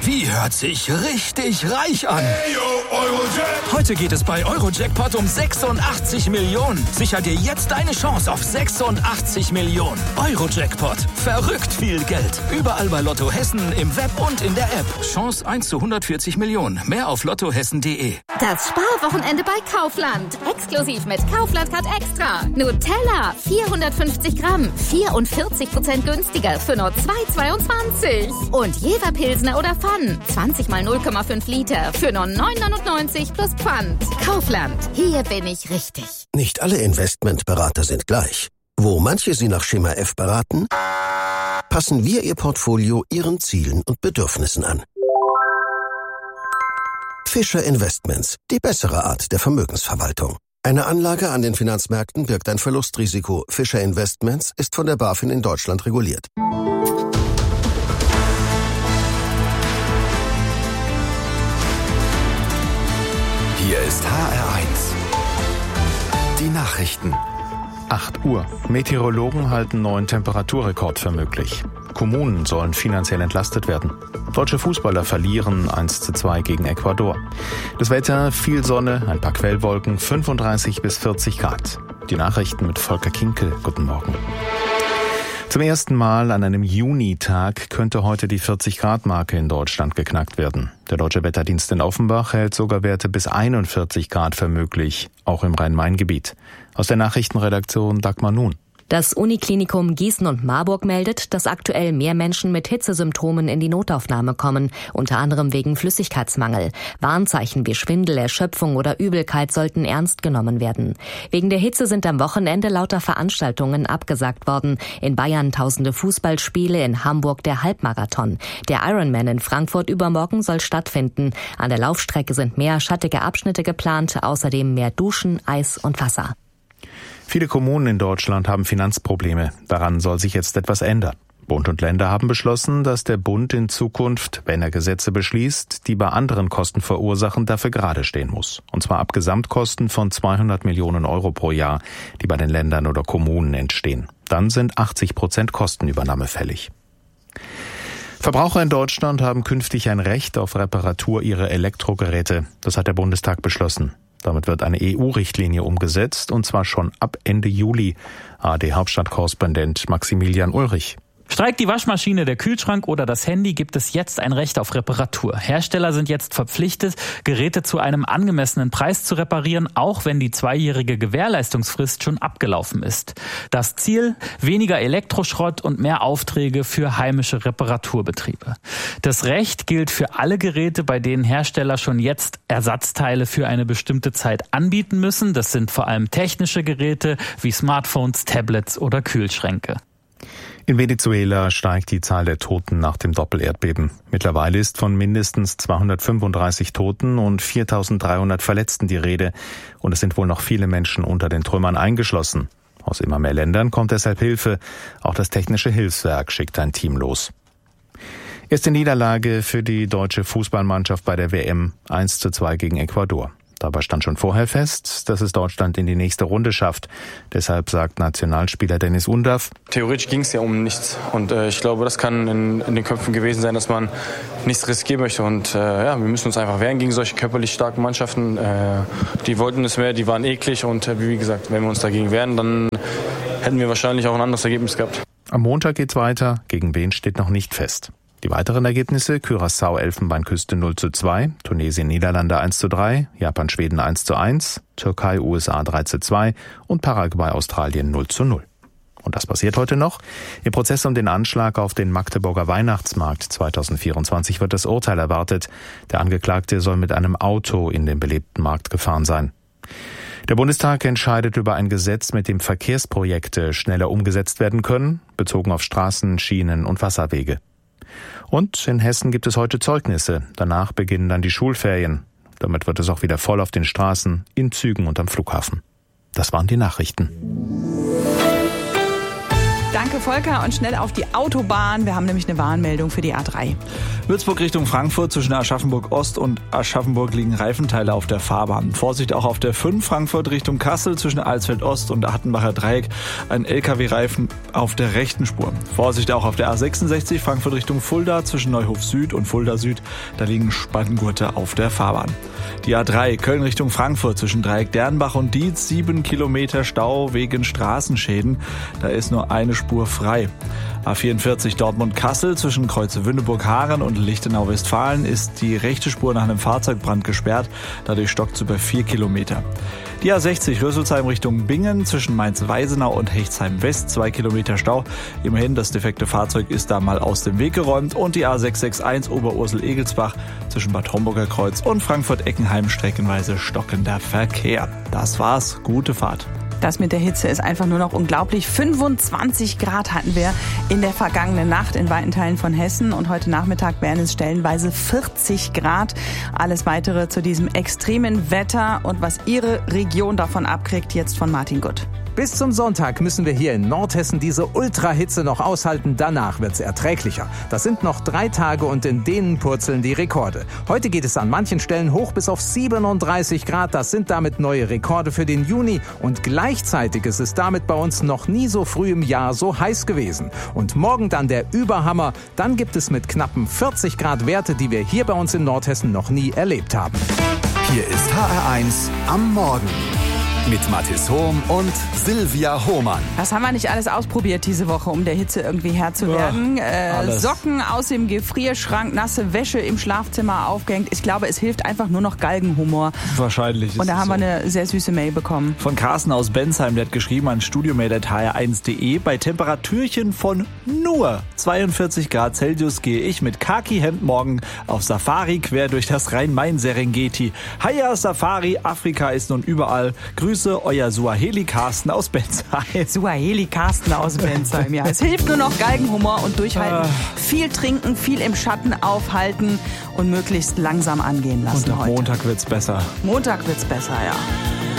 Die hört sich richtig reich an. Hey, yo, Eurojackpot. Heute geht es bei Eurojackpot um 86 Millionen. Sicher dir jetzt deine Chance auf 86 Millionen. Eurojackpot. Verrückt viel Geld. Überall bei Lotto Hessen, im Web und in der App. Chance 1 zu 140 Millionen. Mehr auf lottohessen.de. Das Sparwochenende bei Kaufland. Exklusiv mit Kaufland Card Extra. Nutella, 450 Gramm, 44% günstiger für nur 2,22. Und Jever Pilsner oder Pfann, 20 mal 0,5 Liter für nur 9,99 plus Pfand. Kaufland, hier bin ich richtig. Nicht alle Investmentberater sind gleich. Wo manche Sie nach Schema F beraten, passen wir Ihr Portfolio Ihren Zielen und Bedürfnissen an. Fischer Investments, die bessere Art der Vermögensverwaltung. Eine Anlage an den Finanzmärkten birgt ein Verlustrisiko. Fischer Investments ist von der BaFin in Deutschland reguliert. Hier ist HR1. Die Nachrichten. 8 Uhr. Meteorologen halten neuen Temperaturrekord für möglich. Kommunen sollen finanziell entlastet werden. Deutsche Fußballer verlieren 1:2 gegen Ecuador. Das Wetter, viel Sonne, ein paar Quellwolken, 35 bis 40 Grad. Die Nachrichten mit Volker Kinkel. Guten Morgen. Zum ersten Mal an einem Junitag könnte heute die 40-Grad-Marke in Deutschland geknackt werden. Der Deutsche Wetterdienst in Offenbach hält sogar Werte bis 41 Grad für möglich, auch im Rhein-Main-Gebiet. Aus der Nachrichtenredaktion Dagmar Nun. Das Uniklinikum Gießen und Marburg meldet, dass aktuell mehr Menschen mit Hitzesymptomen in die Notaufnahme kommen, unter anderem wegen Flüssigkeitsmangel. Warnzeichen wie Schwindel, Erschöpfung oder Übelkeit sollten ernst genommen werden. Wegen der Hitze sind am Wochenende lauter Veranstaltungen abgesagt worden. In Bayern tausende Fußballspiele, in Hamburg der Halbmarathon. Der Ironman in Frankfurt übermorgen soll stattfinden. An der Laufstrecke sind mehr schattige Abschnitte geplant, außerdem mehr Duschen, Eis und Wasser. Viele Kommunen in Deutschland haben Finanzprobleme. Daran soll sich jetzt etwas ändern. Bund und Länder haben beschlossen, dass der Bund in Zukunft, wenn er Gesetze beschließt, die bei anderen Kosten verursachen, dafür gerade stehen muss. Und zwar ab Gesamtkosten von 200 Millionen Euro pro Jahr, die bei den Ländern oder Kommunen entstehen. Dann sind 80% Kostenübernahme fällig. Verbraucher in Deutschland haben künftig ein Recht auf Reparatur ihrer Elektrogeräte. Das hat der Bundestag beschlossen. Damit wird eine EU-Richtlinie umgesetzt, und zwar schon ab Ende Juli. ARD-Hauptstadtkorrespondent Maximilian Ulrich. Streikt die Waschmaschine, der Kühlschrank oder das Handy, gibt es jetzt ein Recht auf Reparatur. Hersteller sind jetzt verpflichtet, Geräte zu einem angemessenen Preis zu reparieren, auch wenn die 2-jährige Gewährleistungsfrist schon abgelaufen ist. Das Ziel: weniger Elektroschrott und mehr Aufträge für heimische Reparaturbetriebe. Das Recht gilt für alle Geräte, bei denen Hersteller schon jetzt Ersatzteile für eine bestimmte Zeit anbieten müssen. Das sind vor allem technische Geräte wie Smartphones, Tablets oder Kühlschränke. In Venezuela steigt die Zahl der Toten nach dem Doppelerdbeben. Mittlerweile ist von mindestens 235 Toten und 4.300 Verletzten die Rede. Und es sind wohl noch viele Menschen unter den Trümmern eingeschlossen. Aus immer mehr Ländern kommt deshalb Hilfe. Auch das Technische Hilfswerk schickt ein Team los. Erste Niederlage für die deutsche Fußballmannschaft bei der WM, 1:2 gegen Ecuador. Dabei stand schon vorher fest, dass es Deutschland in die nächste Runde schafft. Deshalb sagt Nationalspieler Dennis Undaff: Theoretisch ging es ja um nichts. Und ich glaube, das kann in den Köpfen gewesen sein, dass man nichts riskieren möchte. Und wir müssen uns einfach wehren gegen solche körperlich starken Mannschaften. Die wollten es mehr, die waren eklig. Und wie gesagt, wenn wir uns dagegen wehren, dann hätten wir wahrscheinlich auch ein anderes Ergebnis gehabt. Am Montag geht's weiter. Gegen wen steht noch nicht fest. Die weiteren Ergebnisse: Curaçao Elfenbeinküste 0:2, Tunesien Niederlande 1:3, Japan Schweden 1:1, Türkei USA 3:2 und Paraguay Australien 0:0. Und das passiert heute noch. Im Prozess um den Anschlag auf den Magdeburger Weihnachtsmarkt 2024 wird das Urteil erwartet. Der Angeklagte soll mit einem Auto in den belebten Markt gefahren sein. Der Bundestag entscheidet über ein Gesetz, mit dem Verkehrsprojekte schneller umgesetzt werden können, bezogen auf Straßen, Schienen und Wasserwege. Und in Hessen gibt es heute Zeugnisse. Danach beginnen dann die Schulferien. Damit wird es auch wieder voll auf den Straßen, in Zügen und am Flughafen. Das waren die Nachrichten. Danke. Danke, Volker. Und schnell auf die Autobahn. Wir haben nämlich eine Warnmeldung für die A3. Würzburg Richtung Frankfurt, zwischen Aschaffenburg Ost und Aschaffenburg liegen Reifenteile auf der Fahrbahn. Vorsicht auch auf der 5 Frankfurt Richtung Kassel, zwischen Alsfeld Ost und Hattenbacher Dreieck. Ein LKW-Reifen auf der rechten Spur. Vorsicht auch auf der A66 Frankfurt Richtung Fulda, zwischen Neuhof Süd und Fulda Süd. Da liegen Spanngurte auf der Fahrbahn. Die A3 Köln Richtung Frankfurt, zwischen Dreieck Dernbach und Dietz, 7 Kilometer Stau wegen Straßenschäden. Da ist nur eine Spur frei. A44 Dortmund-Kassel, zwischen Kreuze-Wünneburg-Haaren und Lichtenau-Westfalen ist die rechte Spur nach einem Fahrzeugbrand gesperrt. Dadurch stockt es über 4 Kilometer. Die A60 Rüsselsheim Richtung Bingen, zwischen Mainz-Weisenau und Hechtsheim-West, 2 Kilometer Stau. Immerhin, das defekte Fahrzeug ist da mal aus dem Weg geräumt. Und die A661 Oberursel-Egelsbach, zwischen Bad Homburger Kreuz und Frankfurt-Eckenheim streckenweise stockender Verkehr. Das war's. Gute Fahrt. Das mit der Hitze ist einfach nur noch unglaublich. 25 Grad hatten wir in der vergangenen Nacht in weiten Teilen von Hessen. Und heute Nachmittag werden es stellenweise 40 Grad. Alles Weitere zu diesem extremen Wetter und was Ihre Region davon abkriegt, jetzt von Martin Gutt. Bis zum Sonntag müssen wir hier in Nordhessen diese Ultrahitze noch aushalten. Danach wird's erträglicher. Das sind noch 3 Tage und in denen purzeln die Rekorde. Heute geht es an manchen Stellen hoch bis auf 37 Grad. Das sind damit neue Rekorde für den Juni. Und gleichzeitig ist es damit bei uns noch nie so früh im Jahr so heiß gewesen. Und morgen dann der Überhammer. Dann gibt es mit knappen 40 Grad Werte, die wir hier bei uns in Nordhessen noch nie erlebt haben. Hier ist HR1 am Morgen. Mit Mathis Hohm und Silvia Hohmann. Was haben wir nicht alles ausprobiert diese Woche, um der Hitze irgendwie Herr zu werden? Socken aus dem Gefrierschrank, nasse Wäsche im Schlafzimmer aufgehängt. Ich glaube, es hilft einfach nur noch Galgenhumor. Wahrscheinlich. Und da haben wir eine sehr süße Mail bekommen. Von Carsten aus Bensheim, der hat geschrieben an studiomail@hr1.de. Bei Temperatürchen von nur 42 Grad Celsius gehe ich mit Khaki-Hemd morgen auf Safari quer durch das Rhein-Main-Serengeti. Hiya Safari, Afrika ist nun überall. Grüße, euer Suaheli Carsten aus Bensheim. Suaheli Carsten aus Bensheim, ja. Es hilft nur noch Galgenhumor und durchhalten. Viel trinken, viel im Schatten aufhalten und möglichst langsam angehen lassen. Und am Montag wird's besser. Montag wird's besser, ja.